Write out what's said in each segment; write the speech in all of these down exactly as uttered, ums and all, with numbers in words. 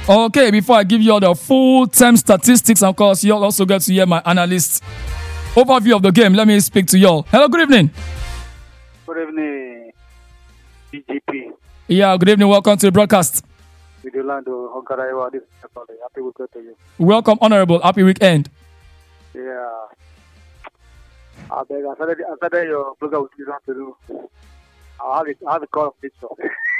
Okay, before I give you all the full-time statistics, of course, you'll also get to hear my analyst overview of the game. Let me speak to y'all. Hello, good evening. Good evening, B G P. Yeah, good evening. Welcome to the broadcast. With Yolando Honkaraiwa, this is happy weekend to you. Welcome, Honorable. Happy weekend. Yeah. I beg, I started, I started your program with you to do. I have, it, I have a call of this show.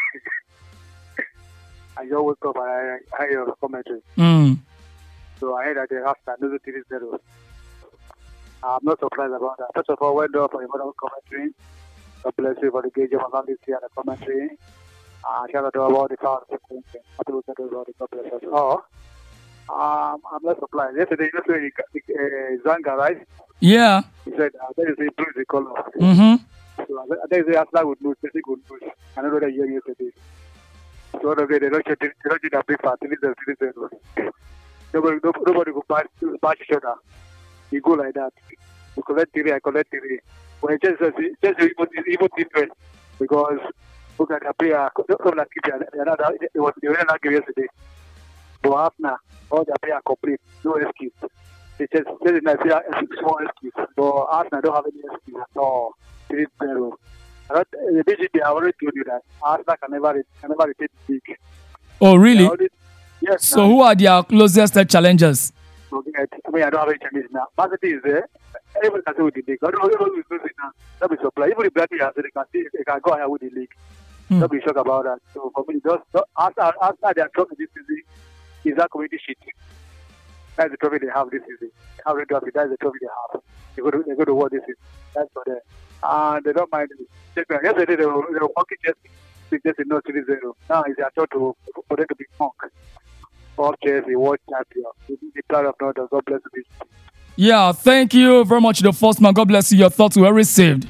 I just wake up and I, I hear your commentary. Mm. So I heard that they have to three zero. I'm not surprised about that. First of all, well done for your wonderful commentary. God bless you for the gauge of analysis and the commentary. Uh, shout out to all the fans. Happy weekend to everybody. God bless us all. Um, I'm not surprised. Yesterday, you know, uh, Zanga, right? Yeah. He said, uh, there is a blue the color. Mm-hmm. So I think the Arsenal would lose, Chelsea would lose. I don't know that year yesterday. So they don't do that big part. Nobody, nobody could pass, pass each other. You go like that. You collect three, I collect three. When Chelsea, Chelsea even different because look at the player, don't like keep another. It was the winner game yesterday. But Arsenal, all the players complete, no excuse. They just Chelsea Nigeria small excuse. But Arsenal don't have any excuse at all. three zero. The B G P, I already told you that Arsenal can never, can never repeat the league. Oh, really? Already, yes. So, now, who are their closest challengers? Okay, I mean, I don't have any challenges now. Man City is there. Everyone can say with the league. I don't know who is losing now. Don't be surprised. Even if Blackburn has they can see they can go ahead with the league. Hmm. Don't be shocked about that. So, for me, just after after they are talking this season, is that community shit. That's the trophy they have this season. How they do it, that's the trophy they have. They go to they go to war this season. That's for them. And they don't mind it. Yesterday they were, they were punking Chelsea. Chelsea no three zero. Now it's their turn to for them to be punk. Of Chelsea, world champion. The plan of Northern. God bless you. Yeah, thank you very much, the first man. God bless you. Your thoughts were received.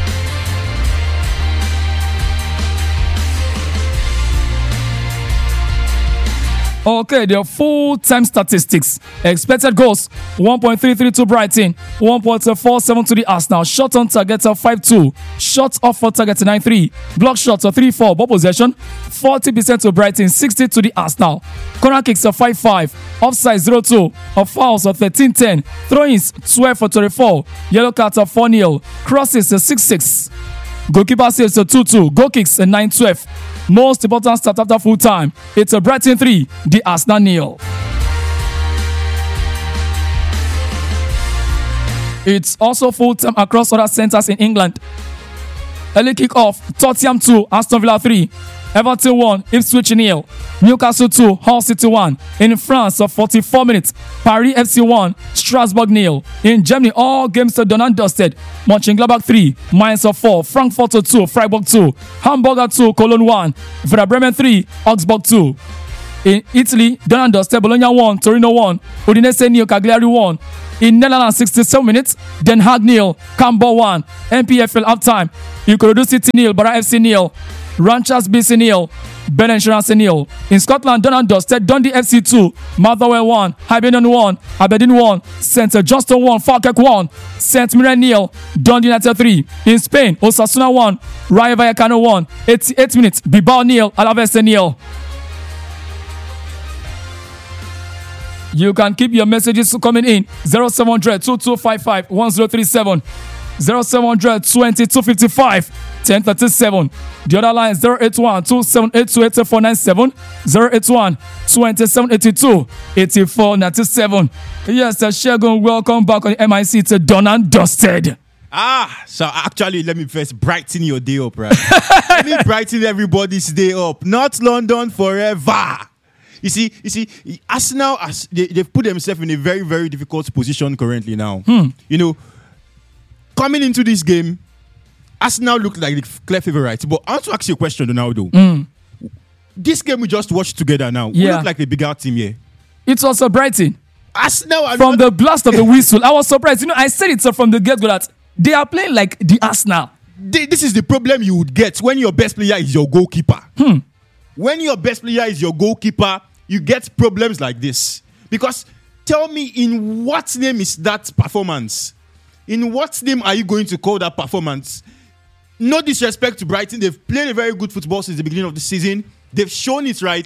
Okay, the full-time statistics. Expected goals, one point three three to Brighton, one point four seven to the Arsenal. Shot on target of five two. Shots off for target nine three. Block shots of three four. Ball possession, forty percent to Brighton, sixty to the Arsenal. Corner kicks of five five. Offside zero two. Of fouls of thirteen ten. Throw-ins twelve for twenty-four. Yellow cards of four nil. Crosses of six six. Goalkeeper saves a two two. Goal kicks a nine twelve. Most important start after full time. It's a Brighton three, the Arsenal nil. It's also full time across other centres in England. Early kick off, Tottenham two, Aston Villa three. Everton one, Ipswich nil. Newcastle two, Hull City one. In France, of forty-four minutes, Paris F C one, Strasbourg nil. In Germany, all games are done and dusted. Mönchengladbach three, Mainz of four, Frankfurt two, Freiburg two, Hamburger two, Cologne one, Werder Bremen three, Augsburg two. In Italy, done and dusted, Bologna one, Torino one, Udinese nil, Cagliari one. In Netherlands, sixty-seven minutes, Den Haag nil, Cambo one, N P F L halftime, Ikorodu City nil, Bara F C nil, Ranchers B C nil, Ben Insurance nil. In Scotland, done and dusted, Dundee F C two, Motherwell one, Hibernian one, Aberdeen one, Saint Johnston one, Falkirk one, Saint Mirren nil, Dundee United three. In Spain, Osasuna one, Rayo Vallecano one, eighty-eight minutes, Bilbao nil, Alaves nil. You can keep your messages coming in. zero seven hundred, two two five five, one zero three seven. zero seven hundred, twenty, two fifty-five, ten thirty-seven. The other line is zero eight one, two seven eight two, eight four nine seven. zero eight one, two seven eight two, eight four nine seven. Yes, Shegun, welcome back on M I C to Done and Dusted. Ah, so actually, let me first brighten your day up, right? Let me brighten everybody's day up. Not London forever. You see, you see, Arsenal, as they, they've put themselves in a very, very difficult position currently now. Hmm. You know, coming into this game, Arsenal look like the clear favourites. But I want to ask you a question, Ronaldo. Mm. This game we just watched together now, yeah. we look like the bigger team here. It was Brighton. Arsenal are from not- the blast of the whistle, I was surprised. You know, I said it from the get-go that they are playing like the Arsenal. They, this is the problem you would get when your best player is your goalkeeper. Hmm. When your best player is your goalkeeper, you get problems like this. Because tell me, in what name is that performance? In what name are you going to call that performance? No disrespect to Brighton. They've played a very good football since the beginning of the season. They've shown it right.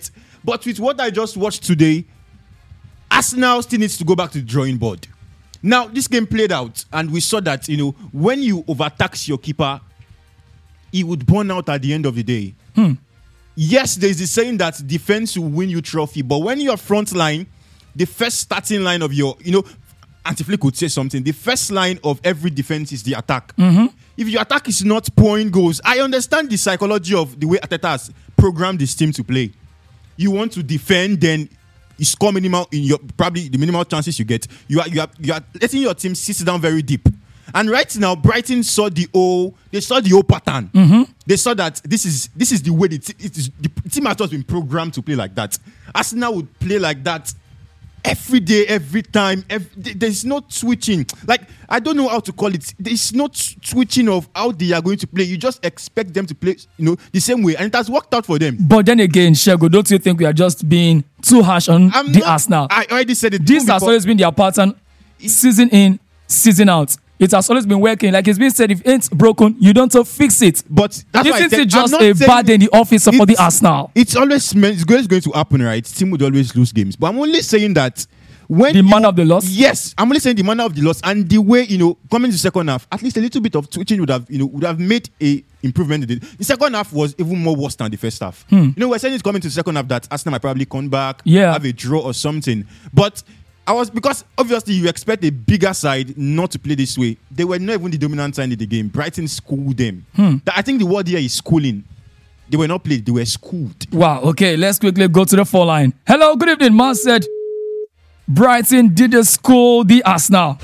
But with what I just watched today, Arsenal still needs to go back to the drawing board. Now, this game played out, and we saw that, you know, when you overtax your keeper, he would burn out at the end of the day. Hmm. Yes, there's the saying that defense will win you trophy, but when you're front line, the first starting line of your, you know, Antiflick could say something, the first line of every defense is the attack. Mm-hmm. If your attack is not pouring goals, I understand the psychology of the way Arteta has programmed this team to play. You want to defend, then you score minimal in your probably the minimal chances you get. You are you are you are letting your team sit down very deep. And right now, Brighton saw the whole they saw the whole pattern. Mm-hmm. They saw that this is this is the way the, t- it is, the team has just been programmed to play like that. Arsenal would play like that every day, every time. Every, there's no switching. Like, I don't know how to call it. There's no switching of how they are going to play. You just expect them to play, you know, the same way, and it has worked out for them. But then again, Shego, don't you think we are just being too harsh on I'm the not, Arsenal? I already said it. This has always been their pattern, season in, season out. It has always been working. Like it's been said, if it's broken, you don't have to fix it. But that's why I Isn't said, it just I'm not a bad day in the office for the it's- Arsenal? It's always meant, it's always going to happen, right? Team would always lose games. But I'm only saying that when The you- manner of the loss? Yes, I'm only saying the manner of the loss and the way, you know, coming to second half, at least a little bit of twitching would have, you know, would have made a improvement. In the, the second half was even more worse than the first half. You know, we're saying it's coming to the second half that Arsenal might probably come back, Yeah. have a draw or something. But I was because obviously you expect a bigger side not to play this way. They were not even the dominant side in the game. Brighton schooled them. That- I think the word here is schooling. They were not played, they were schooled. Wow, okay, let's quickly go to the phone line. Hello, good evening. Man said Brighton did the school the Arsenal.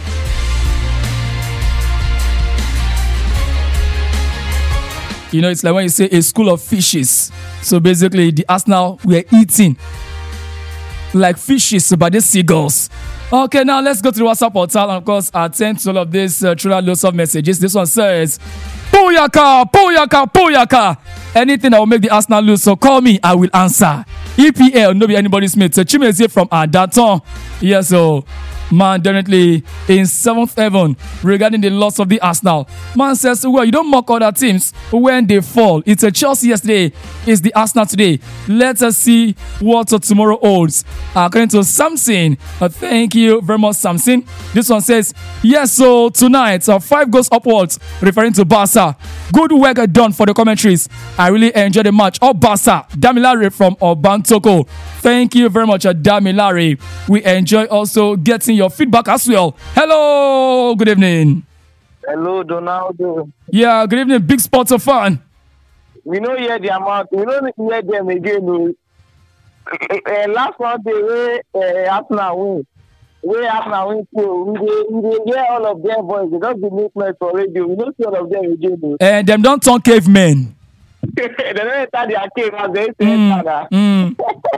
You know, it's like when you say a school of fishes. So basically, the Arsenal were eating like fishes by the seagulls. Okay, now let's go to the WhatsApp portal and of course attend to all of these uh, truly loads of messages. This one says, Pooyaka, Pooyaka, Pooyaka. Anything that will make the Arsenal lose, so call me, I will answer. E P L, no be anybody's mate. So Chimezie from Adaton. Yes, so man, definitely in seventh heaven regarding the loss of the Arsenal. Man says, well, you don't mock other teams when they fall. It's a Chelsea yesterday, it's the Arsenal today. Let us see what tomorrow holds. According to Samson, uh, thank you very much, Samson. This one says, yes, so tonight, uh, five goals upwards, referring to Barca. Good work done for the commentaries. I really enjoyed the match. Oh, Barca, Damilare from Obantoko. Thank you very much, uh, Damilare. We enjoy also getting your feedback as well. Hello, good evening. Hello, Donaldo. Yeah, good evening, big sports fan. We know hear the amount. We don't hear them again. Uh, last Sunday, we uh, Arsenal win. We Arsenal win too. We dey we dey hear all of their voice. They don't be movement for radio. We don't see all of them again. And them don't turn cavemen. They don't enter their cave as they say. Mm, mm.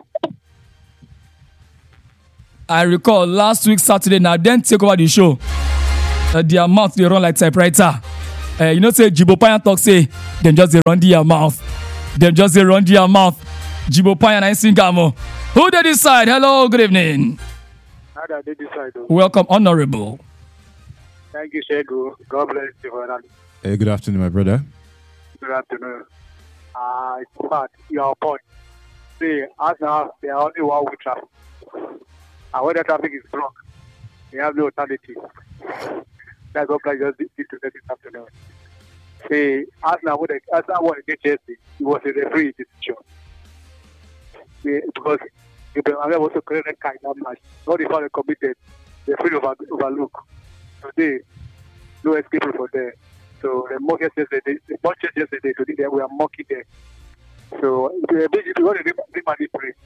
I recall last week Saturday now then take over the show. Uh, their mouth they run like typewriter. Uh, you know say Jibo Paya talk say them just they run their mouth. Them just they run their mouth. Jibo Paya and I sing Gamo. Who did decide? Hello, good evening. How did they decide? Though? Welcome, honorable. Thank you, Shego. God bless you for that. Hey, good afternoon, my brother. Good afternoon. Uh, in fact, your point. See, Arsenal, they are only one way traffic. And when the traffic is blocked, they have no alternative. That's what I just did to this afternoon. See, Arsenal, when they Arsenal won against Chelsea, it was a referee decision. See, because Ibrahim also created kind of match. Not the foul committed, the free over, overlook. Today, no escape for them. So the mock yesterday, the mock yesterday, today they were mocking them. So basically, what they manipulate.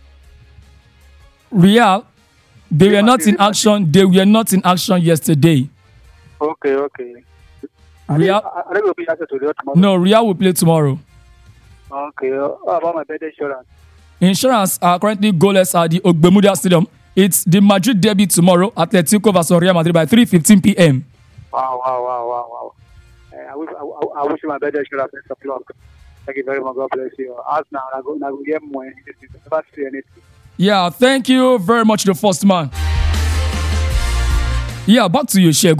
Real, they were not in action. They were not in action yesterday. Okay, okay. Real, I don't know if you answer to the tomorrow. no, Real will play tomorrow. Okay, how about my bed insurance? Insurance are currently goalless at the Ogbemudia Stadium. It's the Madrid derby tomorrow. Atletico versus Real Madrid by three fifteen p.m. Wow, wow, wow, wow, wow. Uh, I wish I, I, I wish my bed insurance at the clock. Thank you very much. God bless you. As now, I go, I go get more. Never see anything. Yeah, thank you very much, the first man. Yeah, back to you, Shegun.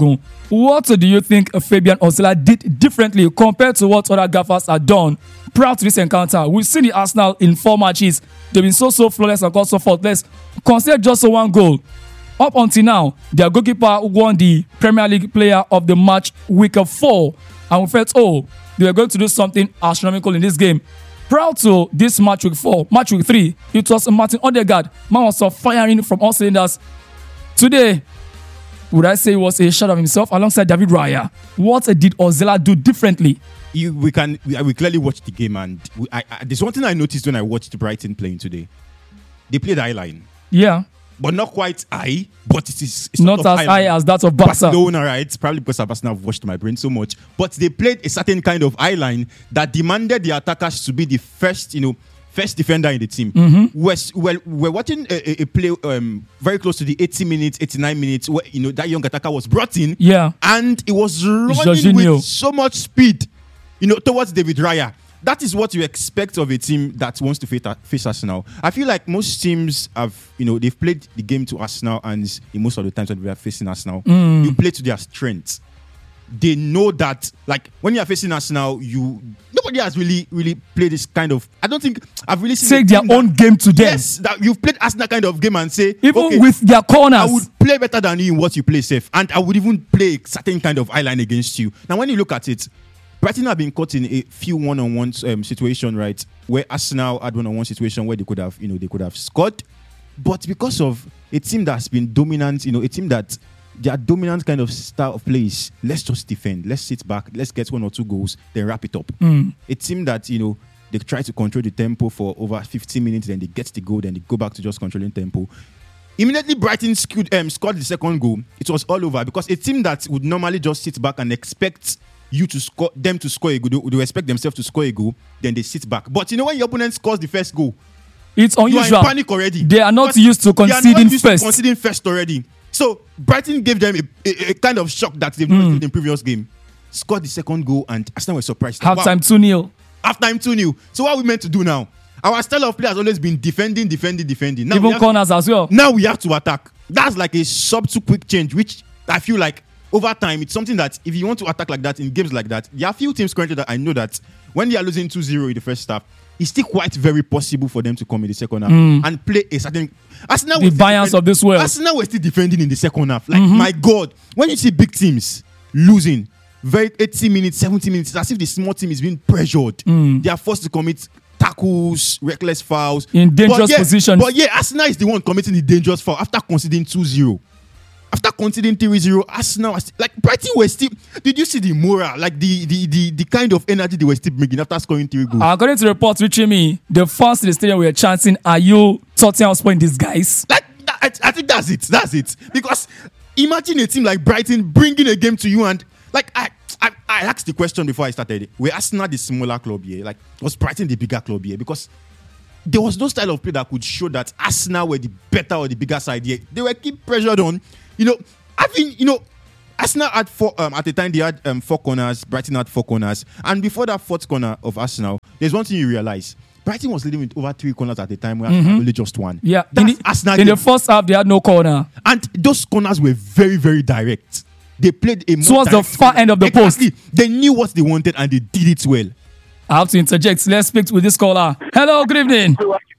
What do you think Fabian Ozela did differently compared to what other gaffers had done prior to this encounter? We've seen the Arsenal in four matches. They've been so, so flawless and so forth. Let's consider just one goal. Up until now, their goalkeeper won the Premier League Player of the Match week of four. And we felt, oh, they were going to do something astronomical in this game. Prior to this match week four, match week three, it was Martin Odegaard. Man was firing from all cylinders. Today, would I say it was a shot of himself alongside David Raya? What did Ozela do differently? You, we can we, we clearly watched the game, and we, I, I, there's one thing I noticed when I watched Brighton playing today. They played high line. Yeah. But not quite high, but it is it's not as high as that of Barca. Barcelona, right? Probably because Barcelona have washed my brain so much. But they played a certain kind of high line that demanded the attackers to be the first, you know, first defender in the team. Mm-hmm. We're, we're, we're watching a, a play um, very close to the eighty minutes, eighty-nine minutes, where, you know, that young attacker was brought in. Yeah. And it was running Jorginho. with so much speed, you know, towards David Raya. That is what you expect of a team that wants to face, face Arsenal. I feel like most teams have, you know, they've played the game to Arsenal, and in most of the times when we are facing Arsenal, mm. you play to their strengths. They know that, like, when you are facing Arsenal, you nobody has really, really played this kind of. I don't think I've really seen take their own that, game to them. Yes, that you've played Arsenal kind of game and say, even okay, with their corners, I would play better than you in what you play safe, and I would even play a certain kind of eye line against you. Now, when you look at it, Brighton have been caught in a few one-on-one um, situation, right, where Arsenal had one-on-one situation where they could have, you know, they could have scored, but because of a team that's been dominant, you know, a team that their dominant kind of style of play is, let's just defend, let's sit back, let's get one or two goals, then wrap it up. Mm. A team that, you know, they try to control the tempo for over fifteen minutes, then they get the goal, then they go back to just controlling tempo. Immediately, Brighton scored, um, scored the second goal. It was all over, because a team that would normally just sit back and expect you to score, them to score a goal, they, they expect themselves to score a goal, then they sit back. But you know, when your opponent scores the first goal, it's unusual. You are in panic already. They are not used to conceding first. To conceding first already. So Brighton gave them a, a, a kind of shock that they've not mm. in the previous game. Scored the second goal, and Arsenal were surprised. Half time wow. two nil. Half time two nil. So what are we meant to do now? Our style of play has always been defending, defending, defending. Now even corners to, as well. Now we have to attack. That's like a subtle quick change, which I feel like over time, it's something that if you want to attack like that in games like that, there are a few teams currently that I know that when they are losing two zero in the first half, it's still quite very possible for them to come in the second half mm. and play a certain. Arsenal the bias of this world. Arsenal were still defending in the second half. Like, mm-hmm. my God, when you see big teams losing, very eighty minutes, seventy minutes, it's as if the small team is being pressured. Mm. They are forced to commit tackles, reckless fouls. In dangerous but yeah, positions. But yeah, Arsenal is the one committing the dangerous foul after conceding two zero. After conceding three zero, Arsenal was like Brighton were still. Did you see the morale, like the the the, the kind of energy they were still bringing after scoring three goals? According to reports reaching me, the fans in the stadium were chanting, "Are you Tottenham Hotspur in disguise?" Like I, I think that's it. That's it. Because imagine a team like Brighton bringing a game to you, and like I. I, I asked the question before I started. Were Arsenal the smaller club here? Like, was Brighton the bigger club here? Because there was no style of play that could show that Arsenal were the better or the bigger side here. They were keep pressured on. You know, I think, you know, Arsenal had four, um, at the time they had um, four corners, Brighton had four corners. And before that fourth corner of Arsenal, there's one thing you realize. Brighton was leading with over three corners at the time, where mm-hmm. only just one. Yeah, That's in, the, Arsenal in the first half, they had no corner. And those corners were very, very direct. They played a more towards the far end of the exactly. post. They knew what they wanted and they did it well. I have to interject. Let's speak with this caller. Hello, good evening.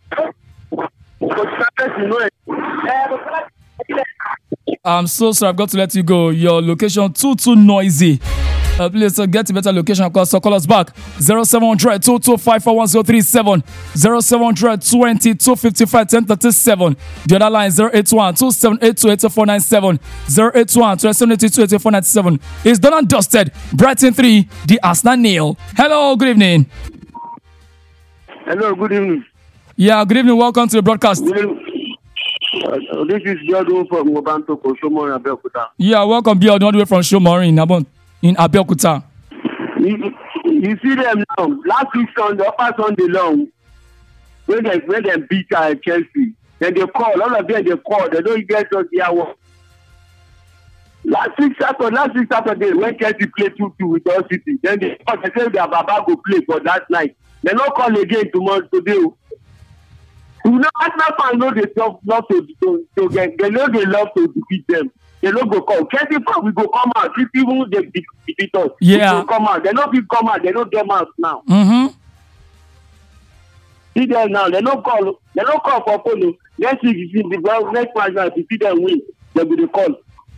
I'm so sorry, I've got to let you go. Your location too too noisy. Uh, please uh, get a better location, of course. So call us back zero seven hundred, two two five, four one zero three seven, zero seven hundred, twenty, two fifty-five, ten thirty-seven. The other line zero eight one, two seven eight two, eight four nine seven, zero eight one, two seven eight two, eight four nine seven. It's done and dusted. Brighton three, the Arsenal nil. Hello, good evening. Hello, good evening. Yeah, good evening. Welcome to the broadcast. Good evening. Uh, this is Biodun from Mobanto, Shomori, Abeokuta. Yeah, welcome, Biodun, all the way from Shomori in Abon. In Abeokuta. You, you see them now. Last week Sunday, upper Sunday long, when they when they beat uh, Chelsea, then they call. All of them they call. They don't get us their work. Last week Saturday, last week Saturday, when Chelsea played two two with Hull City, then they call. They say their Baba go play for that night. They not call again tomorrow today. You know, Arsenal fans know they love, love to, to, to get. They know they love to defeat them. they no go come. Chelsea fan we go come out. If even they beat, beat us, Yeah. we go come out. They no fit come out. They no get mouth now. Mm-hmm. See them now. They no call. They no call for polo. Next week, you see the next match now. If you see them win, they will call.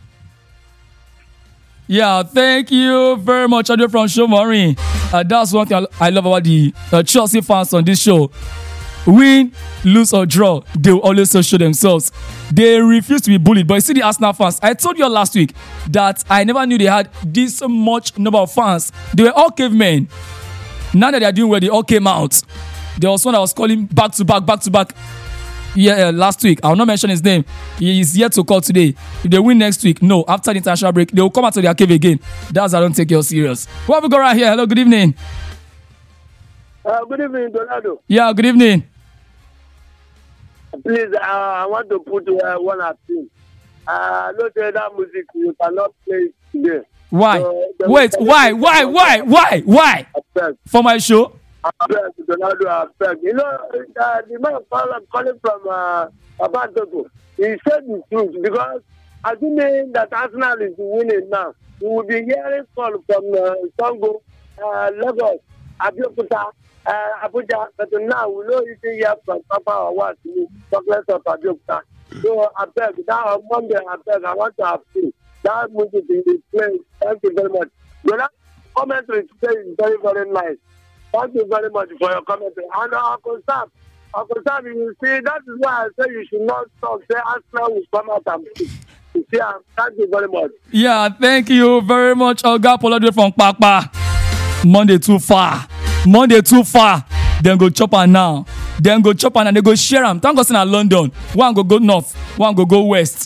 Yeah, thank you very much, Andre from Shomori. Uh, that's one thing I, I love about the uh, Chelsea fans on this show. Win, lose or draw, they will always show themselves. They refuse to be bullied. But you see the Arsenal fans, I told you last week that I never knew they had this much number of fans. They were all cavemen. Now that they are doing well, they all came out. There was one that was calling back to back, back to back. Yeah, uh, last week. I will not mention his name. He is yet to call today. If they win next week, no. After the international break, they will come out to their cave again. That's I don't take you serious. What have we got right here? Hello, good evening. Uh, good evening, Donado. Yeah, good evening. Please, uh, I want to put uh, one at thing. Uh, no that music you cannot play it today. Why? So, Wait, why? Why? Why? Why? Why? Affect. For my show? Affect, Donado affect. You know, uh, the man calling, calling from uh, Abatogo, he said the truth because assuming that Arsenal is winning now, we will be hearing call from uh, Songo, uh, Lagos, Abeokuta, uh, Abuja, but now we know you can hear from Papa or what, chocolate of Abeokuta. So I beg, now on Monday, I beg, I want to have two. That music is playing. Thank you very much. But that commentary today is very, very nice. Thank you very much for your commentary. And uh, Uncle Sam, Uncle Sam, you see, that is why I say you should not talk. Say Arsenal will come out and speak. You see, um, thank you very much. Yeah, thank you very much, Oga Polade from Papa. Monday too far. Monday too far. Then go chop am now. Then go chop am and they go share am. Thank God say na London. One go go north, one go go west.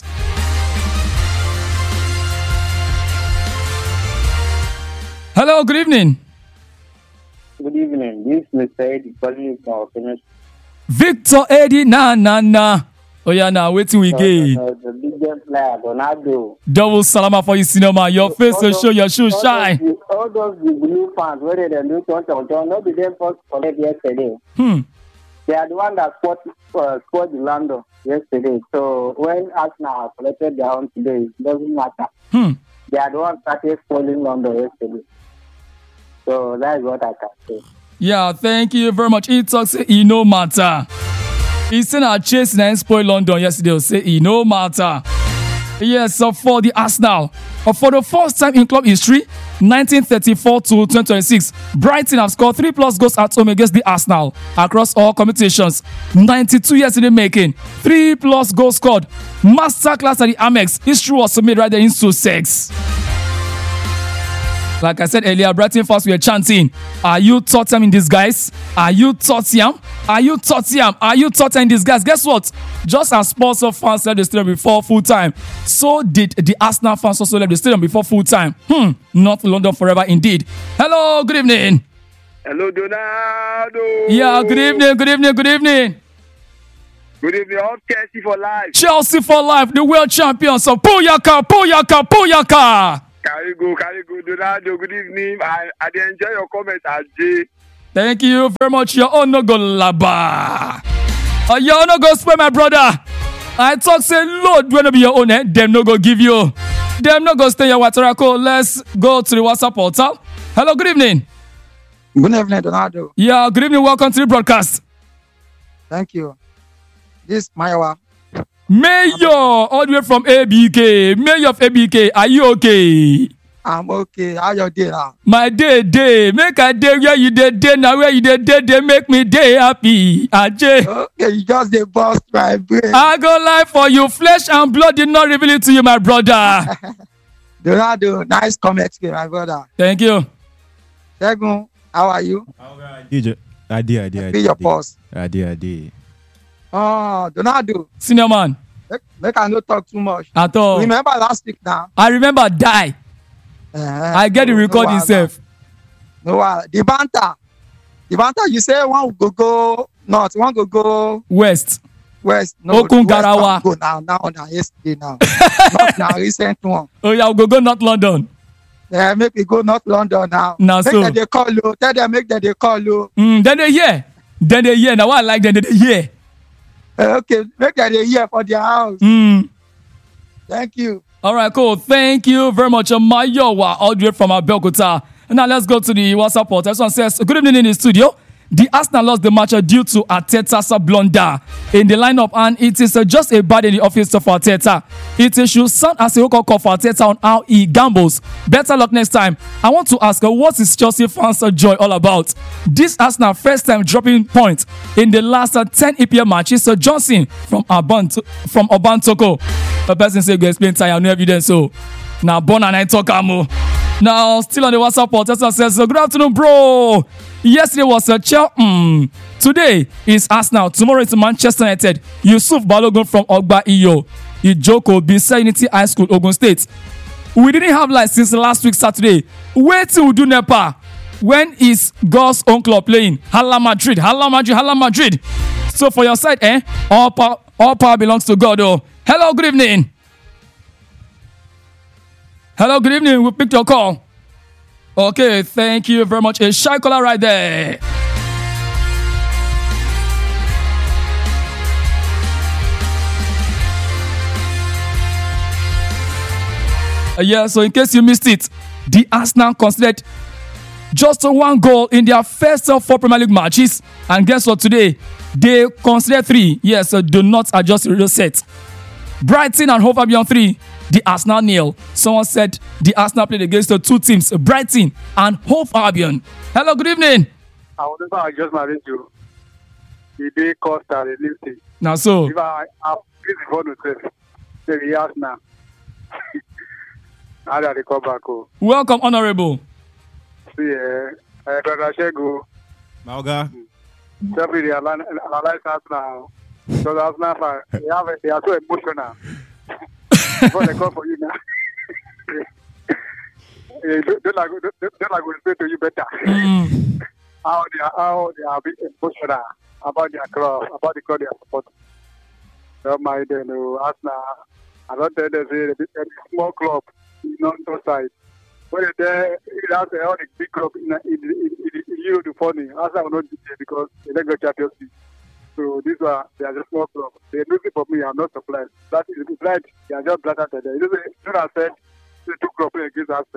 Hello, good evening. Good evening. This is Mister Eddie calling you from our finish. Victor Eddie, na na na. Oh yeah, now waiting we get. The, the biggest player, Ronaldo. Double salama for you, cinema. Your face will show your shoe all shine. Those, all those blue fans, whether they do something or don't, not be them first collect yesterday. Hmm. They are the one that scored, uh, scored the London yesterday. So when Arsenal collected their own today, it doesn't matter. Hmm. They are the one that started scoring London yesterday. So that is what I can say. Yeah, thank you very much. He talks say e no matter. He said I chased and spoil London yesterday. He'll say e no matter. Yes, so for the Arsenal, uh, for the first time in club history, nineteen thirty-four to twenty twenty-six, Brighton have scored three plus goals at home against the Arsenal across all competitions. ninety-two years in the making, three plus goals scored. Masterclass at the Amex. History was made right there in Sussex. Like I said earlier, Brighton fans were chanting, "Are you Tottenham in disguise? Are you Tottenham? Are you Tottenham? Are you Tottenham in disguise?" Guess what? Just as Spurs fans left the stadium before full time, so did the Arsenal fans also left the stadium before full time. Hmm, North London forever indeed. Hello, good evening. Hello, Donado. Yeah, good evening, good evening, good evening. Good evening, all Chelsea for life. Chelsea for life, the world champions of Puyaka, Puyaka, Puyaka. Carry go, carry go, Donado. Good evening. I, I did enjoy your comment, Ajay. Thank you very much. Your own no go laba. Uh, your own no go spare my brother. I talk say Lord when be your own, eh? Them no go give you. Them no go stay your Waterako. Let's go to the WhatsApp portal. Hello, good evening. Good evening, Donaldo. Yeah, good evening. Welcome to the broadcast. Thank you. This is Mayowa. Mayor, all the way from A B K. Mayor of A B K, are you okay? I'm okay. How your day now? My day, day. Make a day where you day, day. Now where you day, day, they make me day happy. Ajay. Okay, you just the boss my brain. I go lie for you. Flesh and blood did not reveal it to you, my brother. Donaldo, nice comment here, my brother. Thank you. Segun, how are you? I did, I did, I did. Be your boss. I did, I did. Oh, Donaldo, Senior man. make, make I not talk too much. At all. Remember last week now? I remember die. Uh, I get the no, record no, itself. No, uh, the banter. The banter, you say one go go north, one go go West. west. No, Okun west Garawa. Go now, now, now, yesterday now. Not now, recent one. Oh yeah, we'll go go North London. Yeah, make me go North London now. Now make so. them they call you. Tell them make them they call you. Mm, then they hear. Then they hear. Now what I like then they hear. Uh, okay, make them they hear for their house. Mm. Thank you. All right, cool. Thank you very much, Mayowa, all the way from Abeokuta. Now let's go to the WhatsApp port. This one says, good evening in the studio. The Arsenal lost the match due to Arteta's blunder in the lineup, and it is uh, just a bad in the office for Arteta. It uh, should sound as a wake-up call for Arteta on how he gambles. Better luck next time. I want to ask, uh, what is Chelsea fans' uh, joy all about? This Arsenal first time dropping points in the last uh, ten E P L matches. So Johnson from Aban from Oban Toko. The person say go explain time, no evidence. So now born and I talk amo. Now still on the WhatsApp port. Arteta says, good afternoon, bro. Yesterday was a Chelsea. Mm. Today is Arsenal. Tomorrow is Manchester United. Yusuf Balogun from Ogba Iyo. Ijoko Bisa Unity High School, Ogun State. We didn't have light since last week Saturday. Wait till we do Nepa. When is God's own club playing? Hala Madrid, Hala Madrid, Hala Madrid. So for your side, eh? All power, all power belongs to God. Oh, hello, good evening. Hello, good evening. We picked your call. Okay, thank you very much. A shy caller right there. Uh, yeah, so in case you missed it, the Arsenal considered just one goal in their first uh, four Premier League matches. And guess what today? They considered three. Yes, uh, do not adjust the real set. Brighton and Hove Albion three. The Arsenal nil. Someone said the Arsenal played against the two teams, Brighton and Hove Albion. Hello, good evening. I will never adjust my radio. The day cost and the lifting. Now so. If I have this phone to say, say yes now. How do I come back? Oh? Welcome, Honorable. See, uh, uh, Brother Shego. Mauga. Definitely analyze us now. Because Arsenal fan, they have they are so emotional. Before they come for you now. They don't like to say to you better. Mm. How they are how they are being emotional about their club, about the club they are supporting. Don't mind them, no, Arsenal. I don't tell them say a small club in non side. When they there, it has all the big club in in in, in, in Europe to funny. Arsenal will not be there because they don't go Champions League. So these are they are just small club. They're looking for me. I'm not surprised. That is right. They are just blatant. They you know I said the two clubs against us.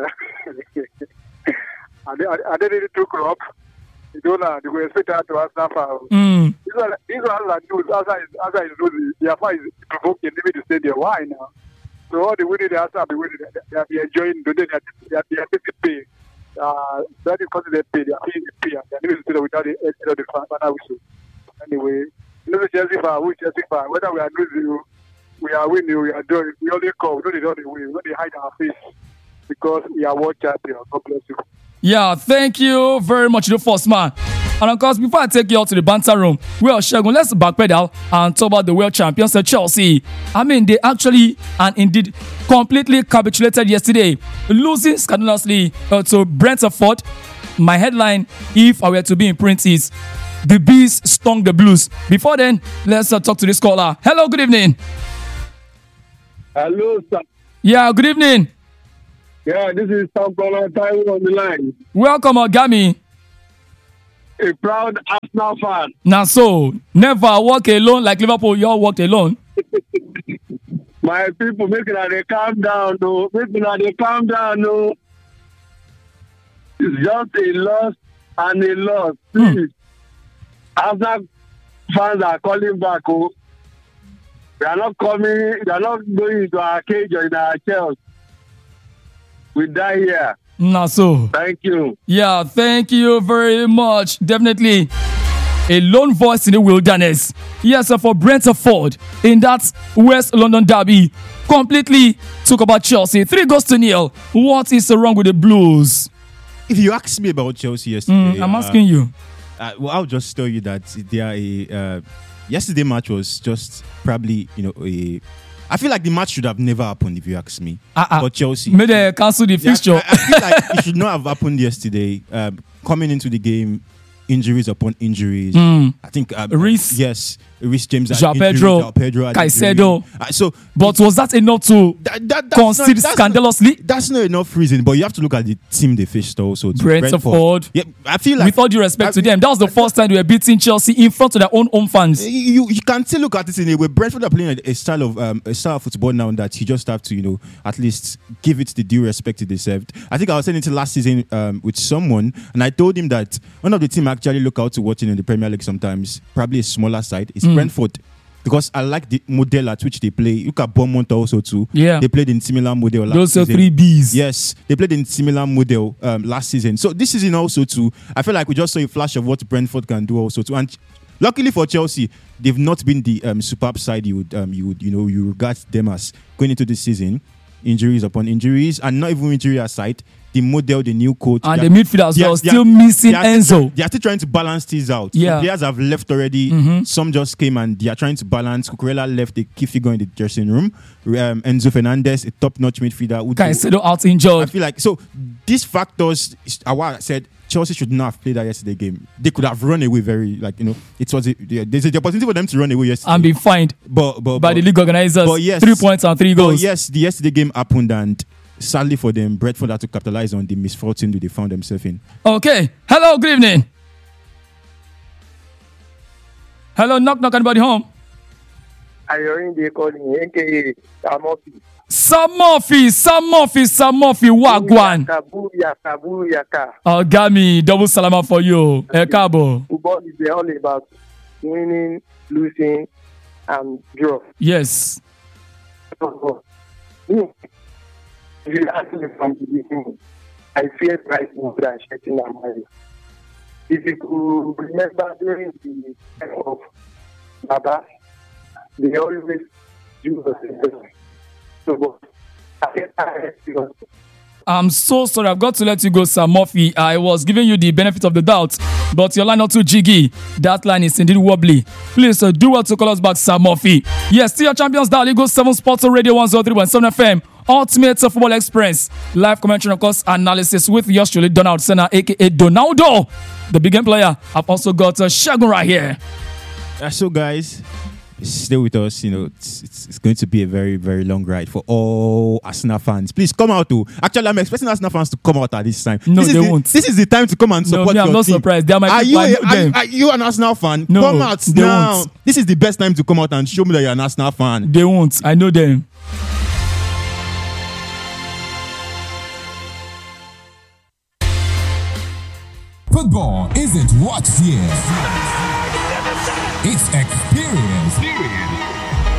And they are they really two clubs. You don't know. They will expect that to us now. Mm. These are these are news. Asa is Asa is losing. Their fight is provoking. Leave the stadium. Why now? So all the winning they Asa be winning. They are be enjoying. They are they are they are taking pay. Uh, that is because they pay. They are paying the pay. They are leaving the stadium without the end of the final whistle. Anyway, you know the Chelsea fan, we Chelsea fan, whether we are losing, we are winning, we are doing, we only come, we don't only win, we only hide our face because we are world champions. God bless you. Yeah, thank you very much, the first man. And of course, before I take you out to the banter room, well, Shagun, let's backpedal and talk about the world champions at Chelsea. I mean, they actually and indeed completely capitulated yesterday, losing scandalously uh, to Brentford. My headline, if I were to be in print, is the bees stung the blues. Before then, let's uh, talk to this caller. Hello, good evening. Hello, sir. Yeah, good evening. Yeah, this is Tom Caller Taiwo on the line. Welcome, Ogami. A proud Arsenal fan. Now, so never walk alone like Liverpool. You all walked alone. My people, make it they calm down, no. Make it they calm down, no. It's just a loss and a loss. Please. Hmm. Arsenal fans are calling back. Oh, they are not coming. They are not going into our cage or in our shells. We die here. Now, so thank you. Yeah, thank you very much. Definitely a lone voice in the wilderness. Yes, sir, for Brentford in that West London derby, completely took about Chelsea. Three goals to nil. What is wrong with the Blues? If you ask me about Chelsea yesterday, mm, I'm asking uh, you. Uh, well, I'll just tell you that they are a. Uh, yesterday match was just probably, you know, a. I feel like the match should have never happened if you ask me. Uh-uh. But Chelsea, may they cancel the fixture. Yeah, I, I feel like it should not have happened yesterday. Um, coming into the game, injuries upon injuries. Mm. I think. Uh, Reece. Yes, Rhys James, had João injury, Pedro, João Pedro had Caicedo. injury. Uh, so, But was that enough to that, that, that's concede not, that's scandalously? Not, that's not enough reason, but you have to look at the team they faced also. To Brentford. Yeah, I feel like With all due respect I, to them, that was the first time they were beating Chelsea in front of their own home fans. You, you can still look at it in a way. Brentford are playing a, a style of um, a style of football now that you just have to, you know, at least give it the due respect it deserved. I think I was saying it last season um, with someone, and I told him that one of the team I actually look out to watching in the Premier League sometimes, probably a smaller side, is mm. Brentford. Because I like the model at which they play. Look at Bournemouth also too. Yeah. They played in similar model last Those season. Those are three Bs. Yes. They played in similar model um, last season. So this season also too, I feel like we just saw a flash of what Brentford can do also too. And luckily for Chelsea, they've not been the um, superb side you would, um, you would, you know, you regard them as going into this season. Injuries upon injuries, and not even injury aside, the model, the new coach, and the midfield as well, still are, missing they are Enzo. Still, they are still trying to balance things out. Yeah. Some players have left already. Mm-hmm. Some just came and they are trying to balance. Cucurella left the key figure in the dressing room. Um, Enzo Fernandez, a top-notch midfielder. Caicedo out injured. I feel like so. These factors are why I said Chelsea should not have played that yesterday game. They could have run away very, like, you know, it was a, there's the opportunity for them to run away yesterday and be fined but, but, by but, the league organizers. But yes, three points and three goals. But yes, the yesterday game happened, and sadly for them, Brentford had to capitalize on the misfortune that they found themselves in. Okay. Hello, good evening. Hello, knock knock, anybody home? Ayorin calling, aka Samofi. Sam Murphy, Sam Murphy, Sam Murphy, Wagwan. Booyaka, booyaka. Oh, Gami, double salama for you. Eh, Cabo. Football is all about winning, losing, and draw. Yes. So, if you ask me from the beginning, I fear right more than shedding my money. If you could remember during the time of Baba, they always do the same. So, I'm so sorry. I've got to let you go, Sam Murphy. I was giving you the benefit of the doubt, but your line not too jiggy. That line is indeed wobbly. Please uh, do well to call us back, Sam Murphy. Yes, still your champions, Dial Eagle seven Sports Radio one oh three point seven F M. Ultimate Football Experience. Live commentary, of course, analysis with yours truly, Donald Senna, aka Donaldo, the big game player. I've also got uh, Shagun right here. Uh, so, guys, stay with us. You know, it's, it's, it's going to be a very, very long ride for all Arsenal fans. Please come out to. Actually, I'm expecting Arsenal fans to come out at this time. No, this they is the, won't. This is the time to come and support no, me, your I'm not team. surprised. They are my are people. you, I know them. are, are you an Arsenal fan? No, come out they now. won't. This is the best time to come out and show me that you're an Arsenal fan. They won't. I know them. Football isn't what's here. It's experience.